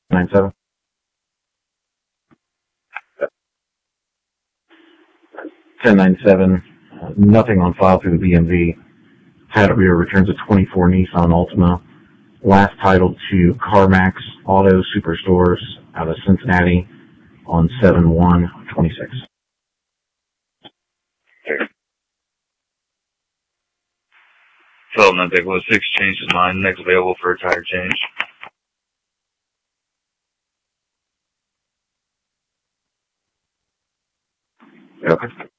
97. 1097. Nothing on file through the BMV. Title reader returns a 24 Nissan Altima. Last titled to CarMax Auto Superstores out of Cincinnati on 7/1/26. Feldman Bigelow 6 changed his mind. Next available for a tire change. Okay.